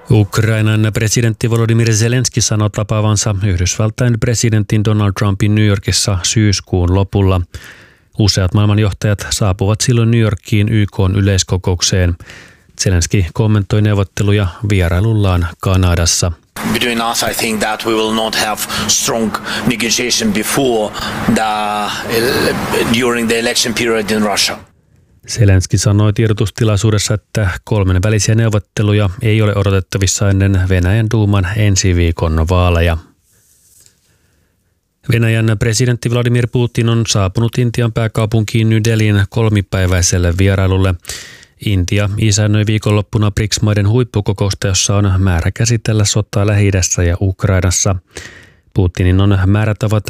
Ukrainan presidentti Volodymyr Zelenski sanoi tapaavansa Yhdysvaltain presidentin Donald Trumpin New Yorkissa syyskuun lopulla. Useat maailmanjohtajat saapuvat silloin New Yorkiin YK:n yleiskokoukseen. Zelenski kommentoi neuvotteluja vierailullaan Kanadassa. Between us, I think that we will not have strong negotiation during the election period in Russia. Zelenski sanoi tiedotustilaisuudessa, että kolmen välisiä neuvotteluja ei ole odotettavissa ennen Venäjän duuman ensi viikon vaaleja. Venäjän presidentti Vladimir Putin on saapunut Intian pääkaupunkiin New Delhiin kolmipäiväiselle vierailulle. Intia isännöi viikonloppuna BRICS-maiden huippukokousta, jossa on määrä käsitellä sotaa Lähi-idässä ja Ukrainassa. Putinin on määrä tavata